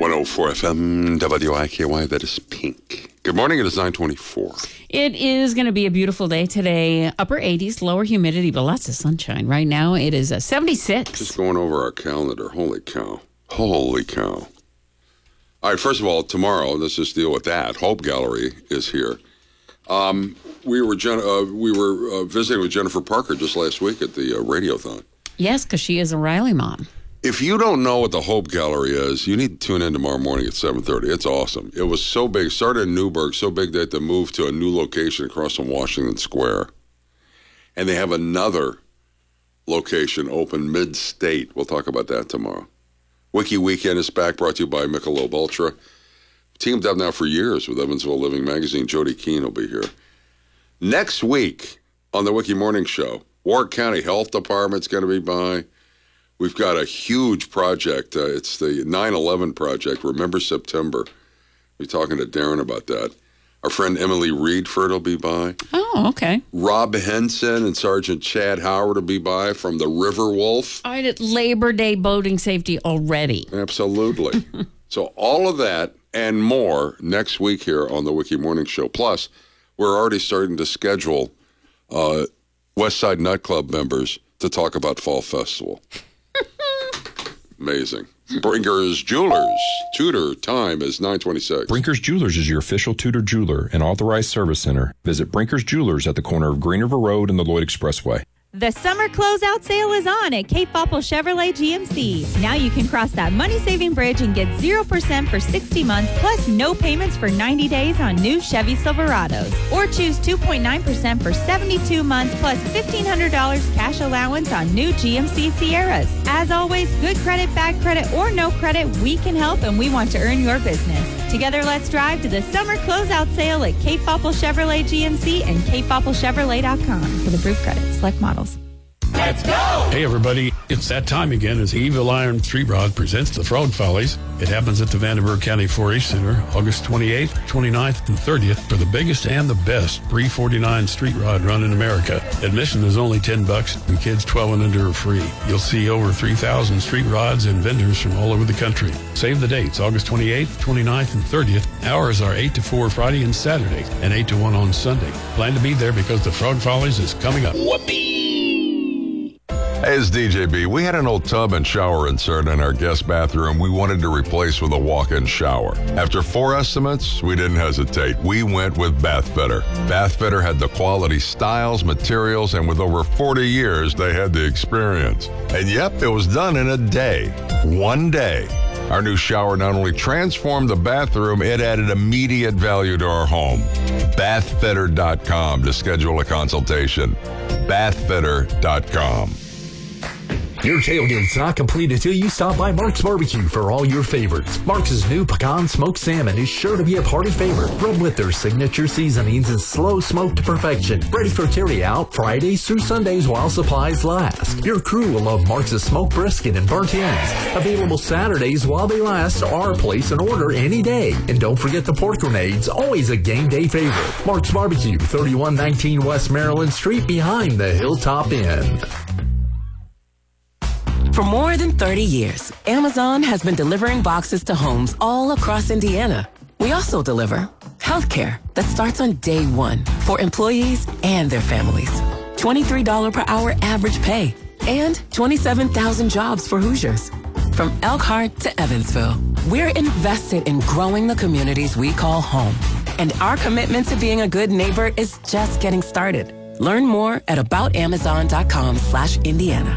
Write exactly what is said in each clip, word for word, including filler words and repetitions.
one oh four F M, W I K Y, that is Pink. Good morning, it is nine twenty-four. It is going to be a beautiful day today. Upper eighties, lower humidity, but lots of sunshine. Right now, it is a seventy-six. Just going over our calendar. Holy cow. Holy cow. All right, first of all, tomorrow, let's just deal with that. Hope Gallery is here. Um, we were Jen- uh, we were uh, visiting with Jennifer Parker just last week at the uh, Radiothon. Yes, because she is a Riley mom. If you don't know what the Hope Gallery is, you need to tune in tomorrow morning at seven thirty. It's awesome. It was so big. Started in Newburgh, so big that they moved to a new location across from Washington Square. And they have another location open mid-state. We'll talk about that tomorrow. Wiki Weekend is back, brought to you by Michelob Ultra. Teamed up now for years with Evansville Living Magazine. Jody Keene will be here. Next week on the Wiki Morning Show, Warwick County Health Department's going to be by. We've got a huge project. Uh, it's the nine eleven project. Remember September. We'll be talking to Darren about that. Our friend Emily Reedford will be by. Oh, okay. Rob Henson and Sergeant Chad Howard will be by from the River Wolf. All right, it's Labor Day boating safety already. Absolutely. So all of that and more next week here on the Wiki Morning Show. Plus, we're already starting to schedule uh, West Side Nightclub members to talk about Fall Festival. Amazing. Brinker's Jewelers. Tudor time is nine twenty-six. Brinker's Jewelers is your official Tudor jeweler and authorized service center. Visit Brinker's Jewelers at the corner of Green River Road and the Lloyd Expressway. The summer closeout sale is on at Cape Popple Chevrolet G M C. Now you can cross that money-saving bridge and get zero percent for sixty months, plus no payments for ninety days on new Chevy Silverados. Or choose two point nine percent for seventy-two months, plus fifteen hundred dollars cash allowance on new G M C Sierras. As always, good credit, bad credit, or no credit, we can help and we want to earn your business. Together, let's drive to the summer closeout sale at Cape Popple Chevrolet G M C and cape popple chevrolet dot com for the proof credit. Select models. Let's go! Hey, everybody. It's that time again as Evil Iron Street Rod presents the Frog Follies. It happens at the Vandenberg County four H Center, August twenty-eighth, twenty-ninth, and thirtieth for the biggest and the best three forty-nine street rod run in America. Admission is only ten bucks, and kids twelve and under are free. You'll see over three thousand street rods and vendors from all over the country. Save the dates, August twenty-eighth, twenty-ninth, and thirtieth. Hours are eight to four Friday and Saturday, and eight to one on Sunday. Plan to be there because the Frog Follies is coming up. Whoopee! Hey, it's D J B. We had an old tub and shower insert in our guest bathroom we wanted to replace with a walk-in shower. After four estimates, we didn't hesitate. We went with Bathfitter. Bathfitter had the quality styles, materials, and with over forty years, they had the experience. And yep, it was done in a day. One day. Our new shower not only transformed the bathroom, it added immediate value to our home. bathfitter dot com to schedule a consultation. bathfitter dot com. Your tailgate's not complete until you stop by Mark's Barbecue for all your favorites. Mark's new pecan smoked salmon is sure to be a party favorite, rubbed with their signature seasonings and slow smoked to perfection. Ready for carry out Fridays through Sundays while supplies last. Your crew will love Mark's smoked brisket and burnt ends. Available Saturdays while they last, or place an order any day. And don't forget the pork grenades, always a game day favorite. Mark's Barbecue, thirty-one nineteen West Maryland Street behind the Hilltop Inn. For more than thirty years, Amazon has been delivering boxes to homes all across Indiana. We also deliver healthcare that starts on day one for employees and their families. twenty-three dollars per hour average pay and twenty-seven thousand jobs for Hoosiers. From Elkhart to Evansville, we're invested in growing the communities we call home. And our commitment to being a good neighbor is just getting started. Learn more at about amazon dot com slash Indiana.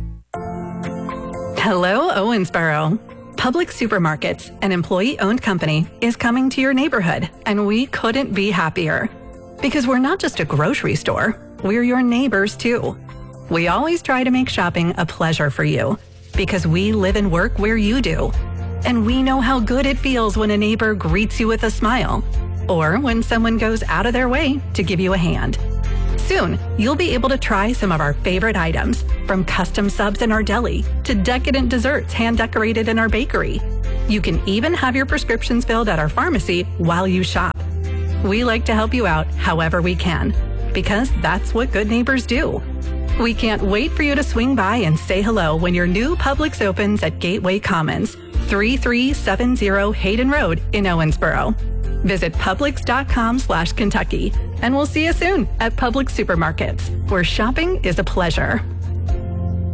Hello, Owensboro. Public Supermarkets, an employee-owned company, is coming to your neighborhood, and we couldn't be happier. Because we're not just a grocery store, we're your neighbors too. We always try to make shopping a pleasure for you, because we live and work where you do. And we know how good it feels when a neighbor greets you with a smile, or when someone goes out of their way to give you a hand. Soon, you'll be able to try some of our favorite items, from custom subs in our deli to decadent desserts hand-decorated in our bakery. You can even have your prescriptions filled at our pharmacy while you shop. We like to help you out however we can, because that's what good neighbors do. We can't wait for you to swing by and say hello when your new Publix opens at Gateway Commons, thirty-three seventy Hayden Road in Owensboro. Visit Publix.com slash Kentucky, and we'll see you soon at Publix Supermarkets, where shopping is a pleasure.